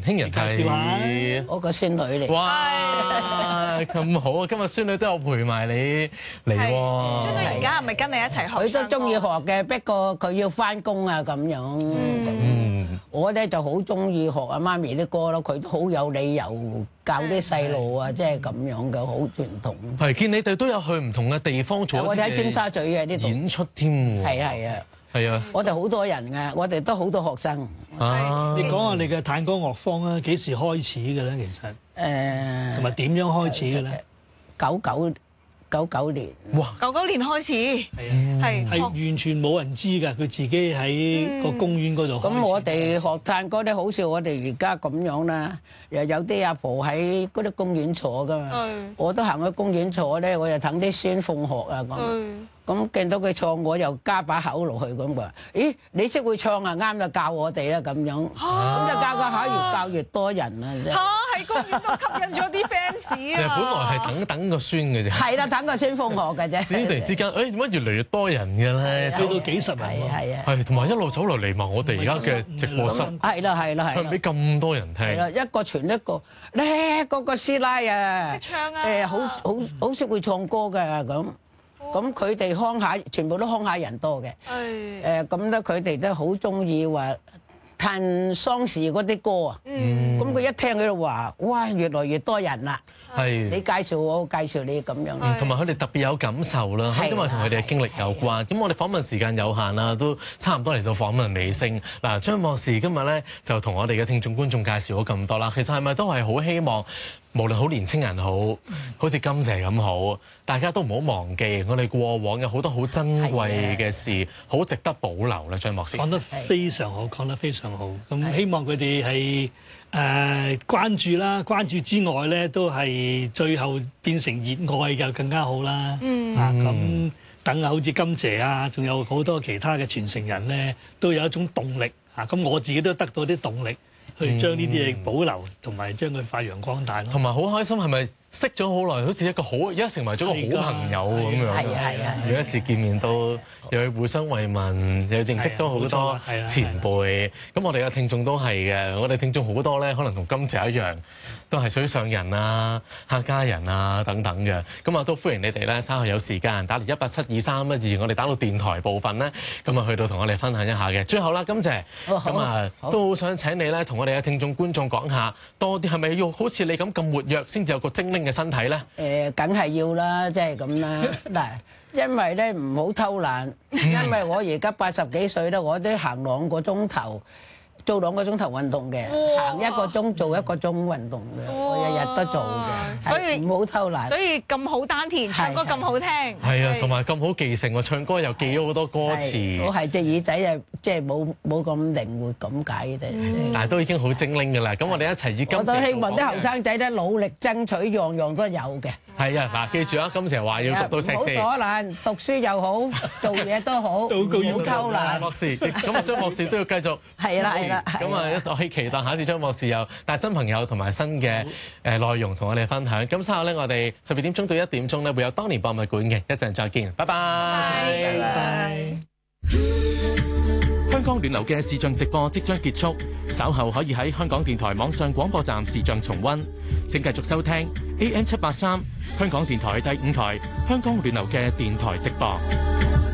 年輕人係我個孫女嚟。 哇，咁好啊！今日孫女都有陪埋你嚟喎。 孫女而家係咪跟你一齊學？ 佢都中意學嘅，不過佢要翻工啊咁樣。我咧就好中意學阿媽咪啲歌咯，佢都好有理由教啲細路啊，即係咁樣嘅，好傳統。 係見你哋都有去唔同嘅地方做， 我哋喺尖沙咀嘅呢度演出添喎。 係啊， 係啊， 我哋好多人嘅，我哋都好多學生。 你講下你嘅探戈樂坊啊，幾時開始嘅咧？其實同埋點樣開始嘅咧？99年。 哇 ！99年開始， 係完全冇人知㗎，佢自己喺個公園嗰度。 咁我哋學探戈咧，好似我哋而家咁樣啦，又有啲阿婆喺嗰啲公園坐㗎嘛。我都行去公園坐咧，我就等啲孫放學啊咁。咁見到佢唱，我又加把口落去咁話：咦，你識會唱啊？啱就教我哋啦咁樣。咁就教下，越教越多人啊！ 嚇，喺公園都吸引咗啲 fans 啊！ 其實本來係等個孫嘅啫。係啦，等個孫放學嘅啫。 點突然之間，誒點解越嚟越多人嘅咧？ 做到幾十人喎。 係啊。 係同埋一路走落嚟埋我哋而家嘅直播室。 係啦。 唱俾咁多人聽。係啦，一個傳一個咧，嗰個師奶啊， 識唱啊， 好識會唱歌㗎咁。咁佢哋鄉下全部都鄉下人多嘅，咁咧佢哋都好中意話彈喪事嗰啲歌啊，咁佢一聽佢就話：哇，越來越多人啦！ 係你介紹我，介紹你咁樣。 同埋佢哋特別有感受啦，因為同佢哋嘅經歷有關。咁我哋訪問時間有限啦，都差唔多嚟到訪問尾聲。嗱，張博士今日咧就同我哋嘅聽眾觀眾介紹咗咁多啦。其實係咪都係好希望，無論好年青人好似金姐咁好，大家都唔好忘記我哋過往有好多好珍貴嘅事，好值得保留咧。張博士講得非常好，講得非常好。咁希望佢哋係關注啦，關注之外咧，都係最後變成熱愛就更加好啦。咁等好似金姐啊，仲有好多其他嘅傳承人咧，都有一種動力。咁我自己都得到啲動力。去將呢啲嘢保留，同埋將佢發揚光大咯。 同埋好開心，係咪識咗好耐，好似一個好，而家成為咗個好朋友咁樣。 係啊！ 每一次見面都又要互相慰問，又認識咗好多前輩。咁我哋嘅聽眾都係嘅，我哋聽眾好多咧，可能同金姐一樣，都係水上人啊、客家人啊等等嘅。咁啊，都歡迎你哋咧，稍後有時間打嚟1872312，我哋打到電台部分咧，咁啊去到同我哋分享一下嘅。最後啦，金姐，咁啊都好想請你咧，同我哋嘅聽眾觀眾講下多啲，係咪要好似你咁活躍先至有個精靈嘅身體咧？ 梗係要啦，即係咁啦。嗱，因為咧唔好偷懶，因為我而家80幾歲啦，我都行2個鐘頭。做2個鐘頭運動嘅，行1個鐘做1個鐘運動嘅，我日日都做嘅，所以唔好偷懶。 所以咁好丹田，唱歌咁好聽。 係啊，同埋咁好記性喎，唱歌又記咗好多歌詞。 我係隻耳仔啊，即係冇咁靈活咁解嘅啫。 但係都已經好精靈㗎啦。咁我哋一齊以金姐。 我都希望啲後生仔咧努力爭取，樣樣都有嘅。 係啊，嗱，記住啊，金姐話要讀到碩士。 唔好阻懶，讀書又好，做嘢都好，唔好偷懶。 博士，咁啊，張博士都要繼續。 係啦。 咁啊，我期待下一次張博士有帶新朋友同埋新嘅內容同我哋分享。咁稍後咧，我哋12點鐘到1點鐘咧會有當年博物館嘅，一陣再見，拜拜。 拜拜。 香港暖流嘅視像直播即將結束，稍後可以喺香港電台網上廣播站視像重溫。請繼續收聽 AM783香港電台第5台香港暖流嘅電台直播。